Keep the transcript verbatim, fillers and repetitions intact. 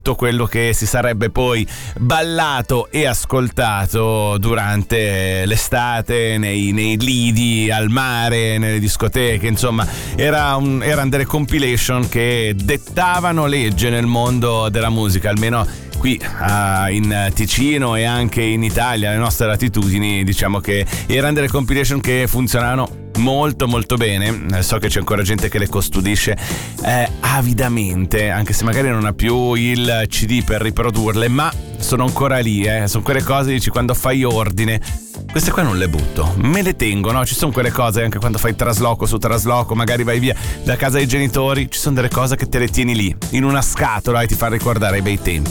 tutto quello che si sarebbe poi ballato e ascoltato durante l'estate nei, nei lidi, al mare, nelle discoteche. Insomma, era un, erano delle compilation che dettavano legge nel mondo della musica, almeno qui uh, in Ticino e anche in Italia, alle nostre latitudini. Diciamo che erano delle compilation che funzionavano molto molto bene. So che c'è ancora gente che le custodisce eh, avidamente, anche se magari non ha più il C D per riprodurle, ma sono ancora lì, eh. Sono quelle cose, dici, quando fai ordine, queste qua non le butto, me le tengo, no? Ci sono quelle cose anche quando fai trasloco su trasloco, magari vai via da casa dei genitori, ci sono delle cose che te le tieni lì in una scatola e ti fa ricordare i bei tempi.